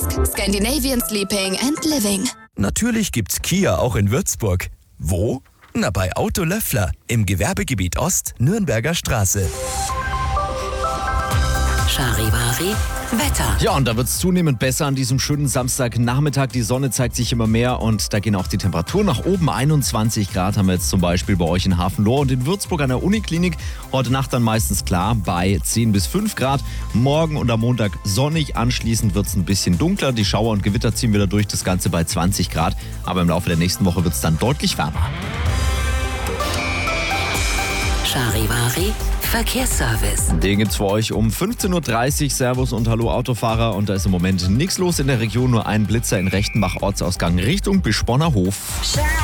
Scandinavian Sleeping and Living. Natürlich gibt's Kia auch in Würzburg. Wo? Na, bei Auto Löffler im Gewerbegebiet Ost, Nürnberger Straße. Charivari Wetter. Ja, und da wird es zunehmend besser an diesem schönen Samstagnachmittag. Die Sonne zeigt sich immer mehr und da gehen auch die Temperaturen nach oben. 21 Grad haben wir jetzt zum Beispiel bei euch in Hafenlohr und in Würzburg an der Uniklinik. Heute Nacht dann meistens klar bei 10 bis 5 Grad. Morgen und am Montag sonnig. Anschließend wird es ein bisschen dunkler. Die Schauer und Gewitter ziehen wieder durch. Das Ganze bei 20 Grad. Aber im Laufe der nächsten Woche wird es dann deutlich wärmer. Charivari Verkehrsservice. Den gibt's für euch um 15.30 Uhr. Servus und Hallo Autofahrer. Und da ist im Moment nichts los in der Region. Nur ein Blitzer in Rechtenbach Ortsausgang Richtung Bischborner Hof.